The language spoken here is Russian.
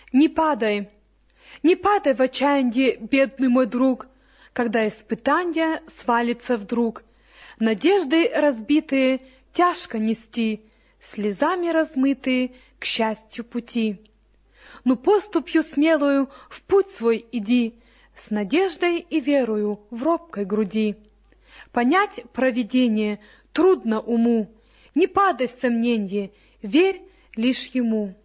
Не падай, не падай в отчаянье, бедный мой друг, когда испытанье свалится вдруг. Надежды разбитые тяжко нести, слезами размытые к счастью пути. Ну, поступью смелую в путь свой иди, с надеждой и верою в робкой груди. Понять провидение трудно уму, не падай в сомненье, верь лишь ему.